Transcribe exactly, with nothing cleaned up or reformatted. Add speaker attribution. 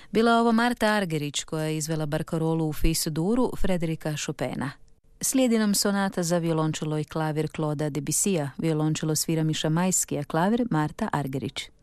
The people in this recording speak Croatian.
Speaker 1: Bila ovo Marta Argerich koja je izvela barkarolu u Fis-duru Frederika Chopina. Slijedi nam sonata za violončelo i klavir Clauda Debussya, violončelo svira Miša Majski, a klavir Marta Argerich.